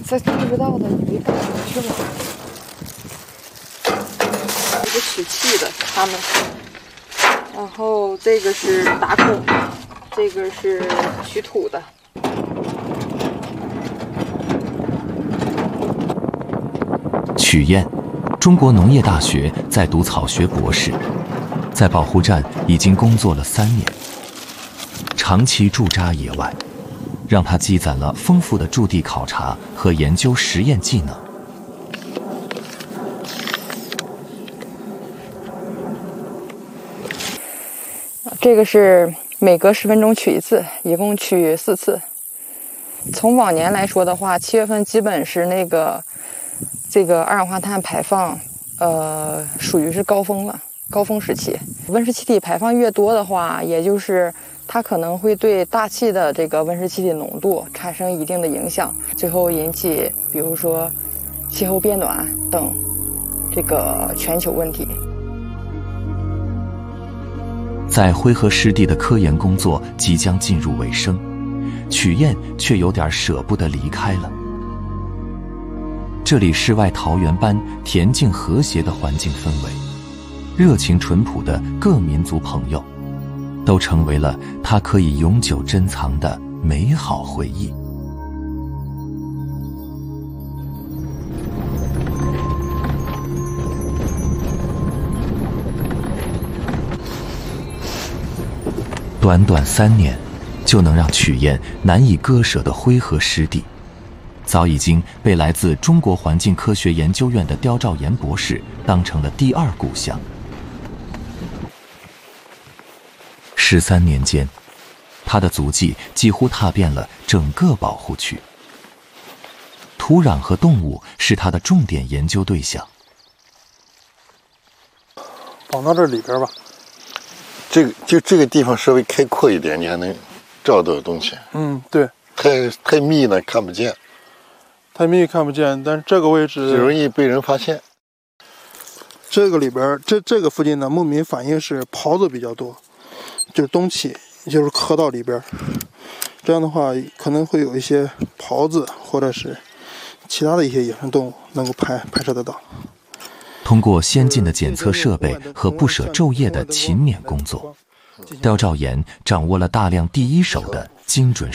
这不知道的以为干什么去了。这个取气的，他们。然后这个是打孔，这个是取土的。 曲燕，中国农业大学在读草学博士，在保护站已经工作了3年，长期驻扎野外，让他积攒了丰富的驻地考察和研究实验技能。 这个是每隔10分钟取一次，一共取4次。从往年来说的话，7月份基本是这个二氧化碳排放，属于是高峰了，高峰时期。温室气体排放越多的话，也就是它可能会对大气的这个温室气体浓度产生一定的影响，最后引起比如说气候变暖等这个全球问题。 在灰河湿地的科研工作即将进入尾声，曲燕却有点舍不得离开了。这里世外桃源般恬静和谐的环境氛围，热情淳朴的各民族朋友，都成为了他可以永久珍藏的美好回忆。短短3年，就能让曲燕难以割舍的灰河湿地，早已经被来自中国环境科学研究院的刁兆岩博士当成了第2故乡。13年间，他的足迹几乎踏遍了整个保护区。土壤和动物是他的重点研究对象。 绑到这里边吧。 这个地方稍微开阔一点，你还能照到东西。 对。 太密了，看不见。 太密看不见，但是这个位置容易被人发现。 这个里边，这个附近的牧民反映是狍子比较多，就是东起，就是河道里边。这样的话，可能会有一些狍子或者是其他的一些野生动物能够拍摄得到。 通过先进的检测设备和不舍昼夜的勤勉工作，刁兆岩掌握了大量第一手的精准